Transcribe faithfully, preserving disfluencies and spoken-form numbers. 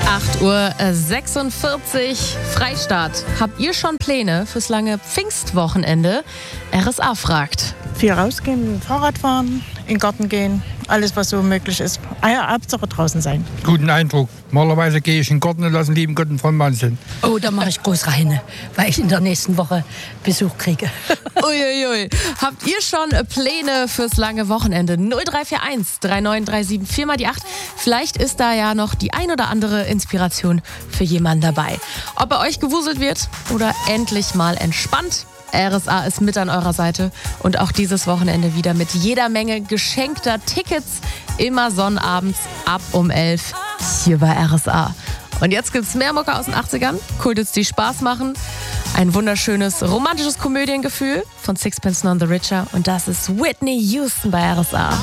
acht Uhr sechsundvierzig, Freistaat. Habt ihr schon Pläne fürs lange Pfingstwochenende? R S A fragt. Viel rausgehen, Fahrrad fahren, in den Garten gehen, alles was so möglich ist. Ah ja, Hauptsache draußen sein. Guten Eindruck. Normalerweise gehe ich in den Garten und lasse den lieben Gott einen vollen Mann sind. Oh, da mache ich groß rein, weil ich in der nächsten Woche Besuch kriege. Uiuiui. Habt ihr schon Pläne fürs lange Wochenende? null drei vier eins, drei neun drei sieben, vier mal die acht. Vielleicht ist da ja noch die ein oder andere Inspiration für jemanden dabei. Ob bei euch gewuselt wird oder endlich mal entspannt. R S A ist mit an eurer Seite und auch dieses Wochenende wieder mit jeder Menge geschenkter Tickets. Immer sonnabends ab um elf hier bei R S A. Und jetzt gibt's mehr Mucke aus den achtzigern, Kulthits, die Spaß machen. Ein wunderschönes romantisches Komödiengefühl von Sixpence None the Richer und das ist Whitney Houston bei R S A.